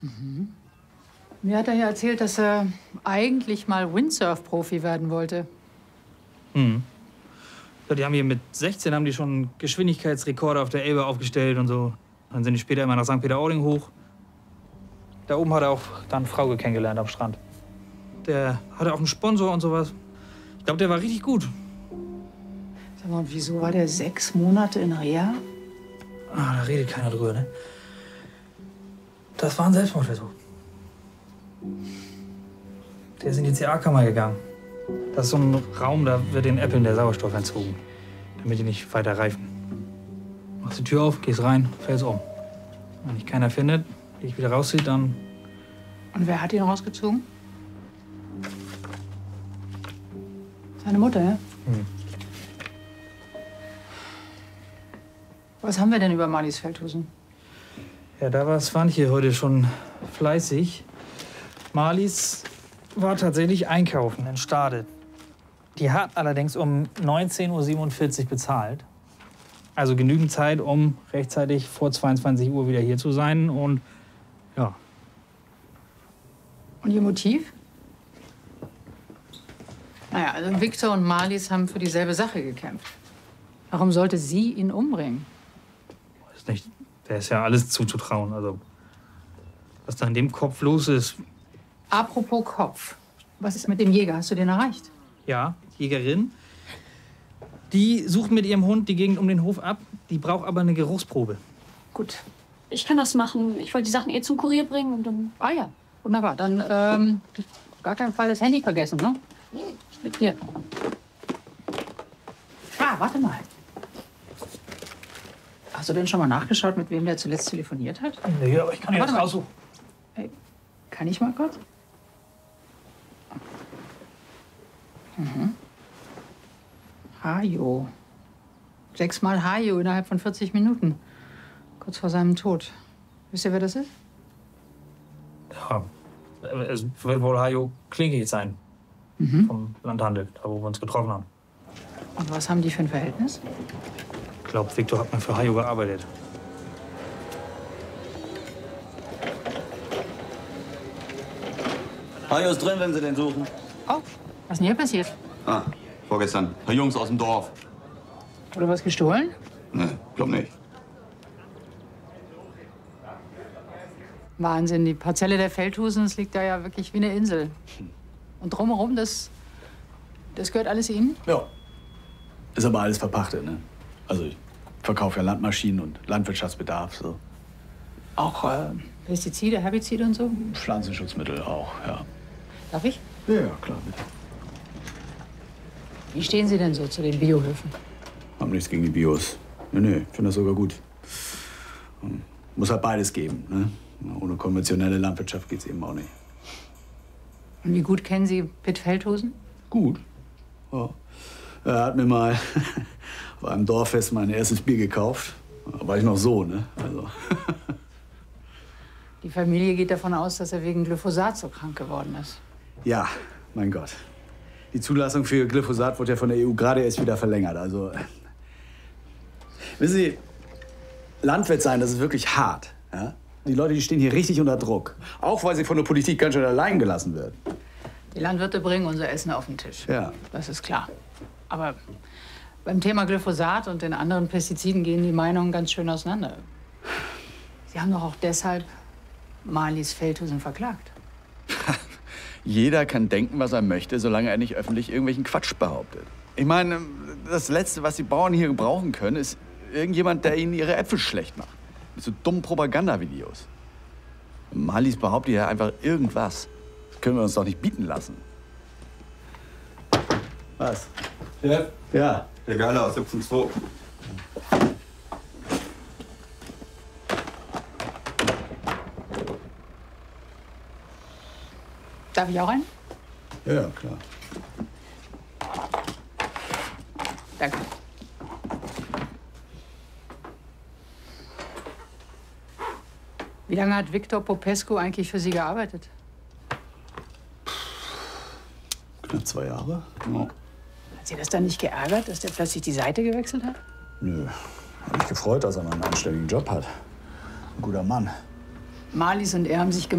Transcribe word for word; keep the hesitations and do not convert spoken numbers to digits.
Mhm. Mir hat er ja erzählt, dass er eigentlich mal Windsurf-Profi werden wollte. Hm. Ja, die haben hier mit sechzehn haben die schon Geschwindigkeitsrekorde auf der Elbe aufgestellt und so. Dann sind die später immer nach Sankt Peter-Ording hoch. Da oben hat er auch dann Frauke kennengelernt am Strand. Der hatte auch einen Sponsor und sowas. Ich glaube, der war richtig gut. Sag mal, wieso war der sechs Monate in Reha? Ah, da redet keiner drüber, ne? Das war ein Selbstmordversuch. Der ist in die C A-Kammer gegangen. Das ist so ein Raum, da wird den Äpfeln der Sauerstoff entzogen, damit die nicht weiter reifen. Machst die Tür auf, gehst rein, fällst um. Wenn dich keiner findet, dich wieder rauszieht, dann... Und wer hat ihn rausgezogen? Seine Mutter, ja? Hm. Was haben wir denn über Marlies Feldhusen? Ja, da war Swantje heute schon fleißig. Marlies war tatsächlich einkaufen in Stade. Die hat allerdings um neunzehn Uhr siebenundvierzig bezahlt. Also genügend Zeit, um rechtzeitig vor zweiundzwanzig Uhr wieder hier zu sein. Und ja. Und ihr Motiv? Naja, also Viktor und Marlies haben für dieselbe Sache gekämpft. Warum sollte sie ihn umbringen? Weiß nicht. Der ist ja alles zuzutrauen. Also, was da in dem Kopf los ist. Apropos Kopf. Was ist mit dem Jäger? Hast du den erreicht? Ja, Jägerin. Die sucht mit ihrem Hund die Gegend um den Hof ab. Die braucht aber eine Geruchsprobe. Gut. Ich kann das machen. Ich wollte die Sachen eh zum Kurier bringen und dann... Ah ja, wunderbar. Dann ähm, auf gar keinen Fall das Handy vergessen, ne? Mit dir. Ah, warte mal. Hast du denn schon mal nachgeschaut, mit wem der zuletzt telefoniert hat? Nee, aber ich kann ja Warte das mal. raussuchen. Hey, kann ich mal kurz? Mhm. Hajo. Sechsmal Hajo innerhalb von vierzig Minuten. Kurz vor seinem Tod. Wisst ihr, wer das ist? Ja, es wird wohl Hajo Klinke sein. Mhm. Vom Landhandel, da wo wir uns getroffen haben. Und was haben die für ein Verhältnis? Ich glaube, Viktor hat mal für Hajo gearbeitet. Hajo ist drin, wenn Sie den suchen. Oh, was ist denn hier passiert? Ah, vorgestern. Ein paar Jungs aus dem Dorf. Wurde was gestohlen? Ne, glaub nicht. Wahnsinn, die Parzelle der Feldhusens liegt da ja wirklich wie eine Insel. Und drumherum, das, das gehört alles Ihnen? Ja. Ist aber alles verpachtet, ne? Also ich verkaufe ja Landmaschinen und Landwirtschaftsbedarf, so. Auch äh, Pestizide, Herbizide und so? Pflanzenschutzmittel auch, ja. Darf ich? Ja, ja, klar, bitte. Wie stehen Sie denn so zu den Biohöfen? Hab nichts gegen die Bios. Nee, nee, finde das sogar gut. Muss halt beides geben, ne? Ohne konventionelle Landwirtschaft geht's eben auch nicht. Und wie gut kennen Sie Pitt Feldhusen? Gut. Ja. Er hat mir mal auf einem Dorffest mein erstes Bier gekauft. Da war ich noch so, ne? Also. Die Familie geht davon aus, dass er wegen Glyphosat so krank geworden ist. Ja, mein Gott. Die Zulassung für Glyphosat wurde ja von der E U gerade erst wieder verlängert. Also, wissen Sie, Landwirt sein, das ist wirklich hart. Ja? Die Leute, die stehen hier richtig unter Druck. Auch weil sie von der Politik ganz schön allein gelassen werden. Die Landwirte bringen unser Essen auf den Tisch. Ja. Das ist klar. Aber beim Thema Glyphosat und den anderen Pestiziden gehen die Meinungen ganz schön auseinander. Sie haben doch auch deshalb Marlies Feldhusen verklagt. Jeder kann denken, was er möchte, solange er nicht öffentlich irgendwelchen Quatsch behauptet. Ich meine, das Letzte, was die Bauern hier gebrauchen können, ist irgendjemand, der ihnen ihre Äpfel schlecht macht. Mit so dummen Propagandavideos. Marlies behauptet ja einfach irgendwas. Das können wir uns doch nicht bieten lassen. Was? Ja? Ja. Der Geile aus siebzehn zwei. Darf ich auch einen? Ja, ja, klar. Danke. Wie lange hat Viktor Popescu eigentlich für Sie gearbeitet? Knapp zwei Jahre. Ja. Hat Sie das dann nicht geärgert, dass der plötzlich die Seite gewechselt hat? Nö. Hat mich gefreut, dass er mal einen anständigen Job hat. Ein guter Mann. Marlies und er haben sich